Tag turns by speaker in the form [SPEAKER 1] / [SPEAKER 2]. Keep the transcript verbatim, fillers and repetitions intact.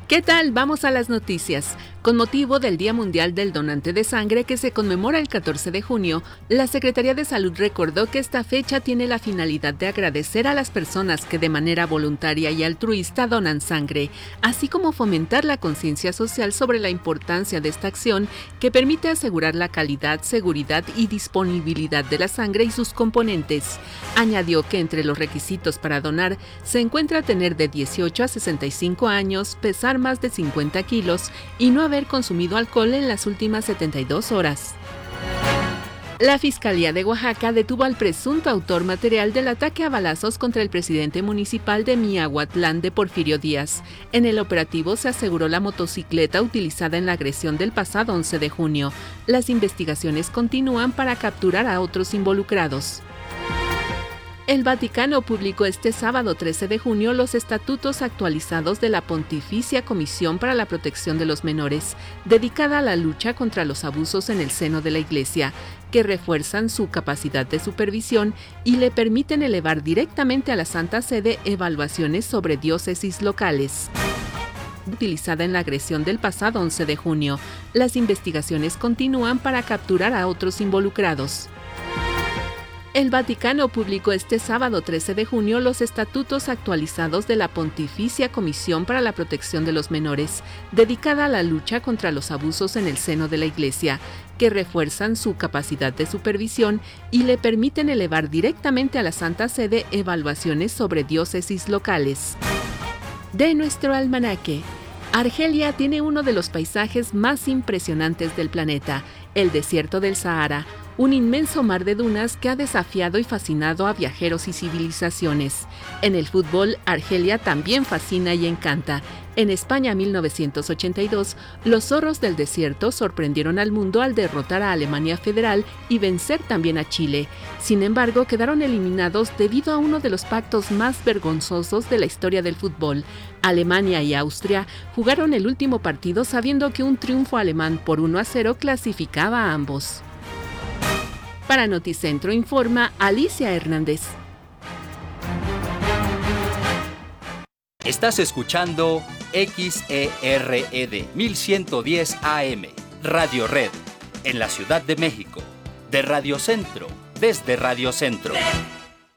[SPEAKER 1] ¿Qué tal? Vamos a las noticias. Con motivo del Día Mundial del Donante de Sangre que se conmemora el catorce de junio, la Secretaría de Salud recordó que esta fecha tiene la finalidad de agradecer a las personas que de manera voluntaria y altruista donan sangre, así como fomentar la conciencia social sobre la importancia de esta acción que permite asegurar la calidad, seguridad y disponibilidad de la sangre y sus componentes. Añadió que entre los requisitos para donar se encuentra tener de dieciocho a sesenta y cinco años, pesar más de cincuenta kilos y no haber consumido alcohol en las últimas setenta y dos horas. La Fiscalía de Oaxaca detuvo al presunto autor material del ataque a balazos contra el presidente municipal de Miahuatlán de Porfirio Díaz. En el operativo se aseguró la motocicleta utilizada en la agresión del pasado once de junio. Las investigaciones continúan para capturar a otros involucrados. El Vaticano publicó este sábado trece de junio los estatutos actualizados de la Pontificia Comisión para la Protección de los Menores, dedicada a la lucha contra los abusos en el seno de la Iglesia, que refuerzan su capacidad de supervisión y le permiten elevar directamente a la Santa Sede evaluaciones sobre diócesis locales. Utilizada en la agresión del pasado once de junio, las investigaciones continúan para capturar a otros involucrados. El Vaticano publicó este sábado trece de junio los estatutos actualizados de la Pontificia Comisión para la Protección de los Menores, dedicada a la lucha contra los abusos en el seno de la Iglesia, que refuerzan su capacidad de supervisión y le permiten elevar directamente a la Santa Sede evaluaciones sobre diócesis locales. De nuestro almanaque, Argelia tiene uno de los paisajes más impresionantes del planeta, el desierto del Sahara, un inmenso mar de dunas que ha desafiado y fascinado a viajeros y civilizaciones. En el fútbol, Argelia también fascina y encanta. En España mil novecientos ochenta y dos, los zorros del desierto sorprendieron al mundo al derrotar a Alemania Federal y vencer también a Chile. Sin embargo, quedaron eliminados debido a uno de los pactos más vergonzosos de la historia del fútbol. Alemania y Austria jugaron el último partido sabiendo que un triunfo alemán por uno a cero clasificaba a ambos. Para Noticentro informa Alicia Hernández.
[SPEAKER 2] Estás escuchando X E R E D mil ciento diez A M, Radio Red, en la Ciudad de México, de Radio Centro, desde Radio Centro.